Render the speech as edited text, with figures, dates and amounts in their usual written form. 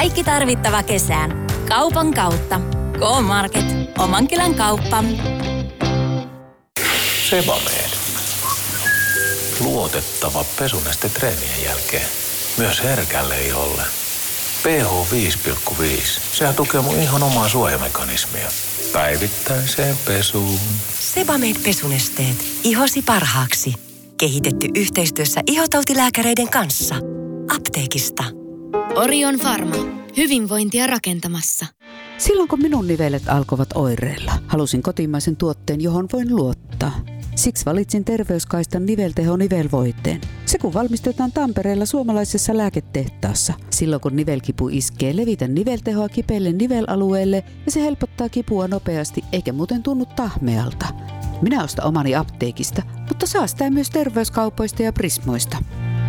Kaikki tarvittava kesään. Kaupan kautta. K-Market. Omankylän kauppa. Sebamed. Luotettava pesuneste treenien jälkeen. Myös herkälle iholle. pH 5,5. Sehän tukee mun ihon omaa suojamekanismia. Päivittäiseen pesuun. Sebamed pesunesteet. Ihosi parhaaksi. Kehitetty yhteistyössä ihotautilääkäreiden kanssa. Apteekista. Orion Pharma. Hyvinvointia rakentamassa. Silloin kun minun nivelet alkoivat oireilla, halusin kotimaisen tuotteen, johon voin luottaa. Siksi valitsin Terveyskaistan nivelteho-nivelvoiteen. Se kun valmistetaan Tampereella suomalaisessa lääketehtaassa. Silloin kun nivelkipu iskee, levitä niveltehoa kipeille nivelalueelle ja se helpottaa kipua nopeasti eikä muuten tunnu tahmealta. Minä ostan omani apteekista, mutta saa sitä myös terveyskaupoista ja Prismoista.